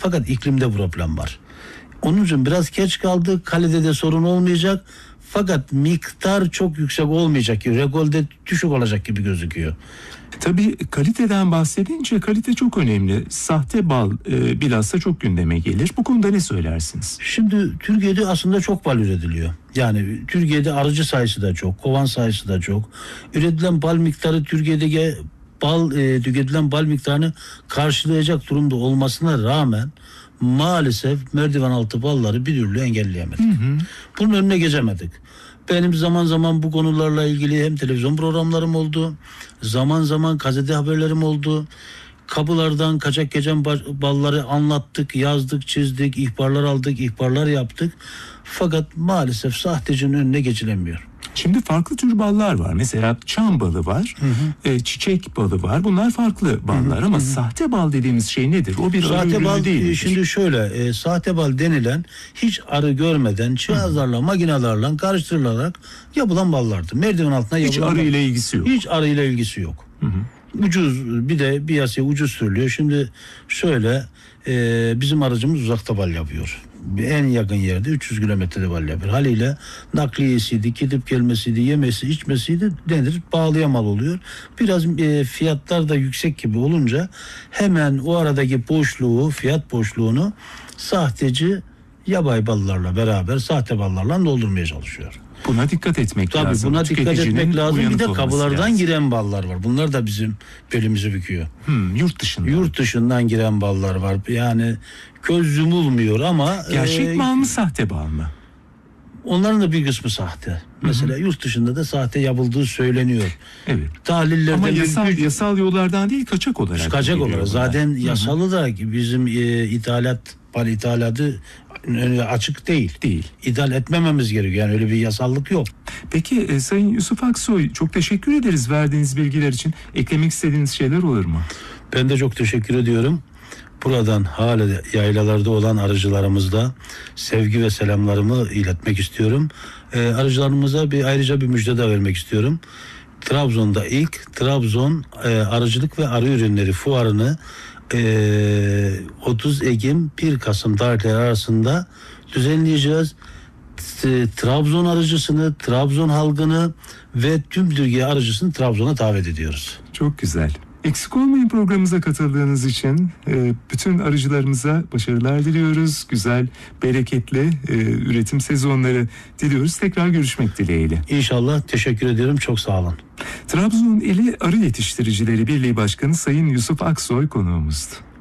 Fakat iklimde problem var. Onun için biraz geç kaldı. Kalitede sorun olmayacak. Fakat miktar çok yüksek olmayacak gibi. Rekolde düşük olacak gibi gözüküyor. Tabii kaliteden bahsedince kalite çok önemli. Sahte bal bilhassa çok gündeme gelir. Bu konuda ne söylersiniz? Şimdi Türkiye'de aslında çok bal üretiliyor. Yani Türkiye'de arıcı sayısı da çok, kovan sayısı da çok. Üretilen bal miktarı Türkiye'deki tüketilen bal miktarını karşılayacak durumda olmasına rağmen maalesef merdiven altı balları bir türlü engelleyemedik. Bunun önüne geçemedik. Benim zaman zaman bu konularla ilgili hem televizyon programlarım oldu, zaman zaman gazete haberlerim oldu. Kapılardan kaçak geçen balları anlattık, yazdık, çizdik, ihbarlar aldık, ihbarlar yaptık. Fakat maalesef sahtecinin önüne geçilemiyor. Şimdi farklı tür ballar var. Mesela çam balı var, çiçek balı var. Bunlar farklı ballar ama sahte bal dediğimiz şey nedir? O bir arı ürünü değil midir? Şimdi şöyle, sahte bal denilen hiç arı görmeden cihazlarla, makinelerle karıştırılarak yapılan ballardır. Merdiven altına yapılan. Hiç arı ile ilgisi yok. Hiç arı ile ilgisi yok. Ucuz, bir de piyasaya ucuz sürülüyor. Şimdi şöyle, bizim aracımız uzakta bal yapıyor. En yakın yerde 300 kilometrede bal yapıyor. Haliyle nakliyesiydi, gidip gelmesiydi, yemesi, içmesiydi denir. Pahalıya mal oluyor. Biraz fiyatlar da yüksek gibi olunca hemen o aradaki boşluğu, fiyat boşluğunu sahteci yabay ballarla beraber sahte ballarla doldurmaya çalışıyor. Buna dikkat etmek lazım. Tabii buna dikkat etmek lazım. Bir de kapılardan lazım. giren ballar var. Bunlar da bizim belimizi büküyor. Yurt dışından. Yurt dışından giren ballar var. Yani göz yumulmuyor ama... Gerçek bal mı, sahte bal mı? Onların da bir kısmı sahte. Mesela yurt dışında da sahte yapıldığı söyleniyor. Evet. Tahlillerde ama yasal yollardan değil, kaçak olarak. Kaçak olarak. Zaten yasalı da bizim bal ithalatı açık değil. İthal etmememiz gerekiyor. Yani öyle bir yasallık yok. Peki Sayın Yusuf Aksoy, çok teşekkür ederiz verdiğiniz bilgiler için. Eklemek istediğiniz şeyler olur mu? Ben de çok teşekkür ediyorum. Buradan hala yaylalarda olan arıcılarımızda sevgi ve selamlarımı iletmek istiyorum. Arıcılarımıza ayrıca bir müjde de vermek istiyorum. Trabzon'da ilk Trabzon Arıcılık ve Arı Ürünleri Fuarı'nı 30 Ekim 1 Kasım tarihleri arasında düzenleyeceğiz. Trabzon arıcısını, Trabzon halkını ve tüm Türkiye arıcısını Trabzon'a davet ediyoruz. Çok güzel. Eksik olmayın programımıza katıldığınız için. Bütün arıcılarımıza başarılar diliyoruz. Güzel, bereketli üretim sezonları diliyoruz. Tekrar görüşmek dileğiyle. İnşallah. Teşekkür ediyorum. Çok sağ olun. Trabzon İli Arı Yetiştiricileri Birliği Başkanı Sayın Yusuf Aksoy konuğumuzdu.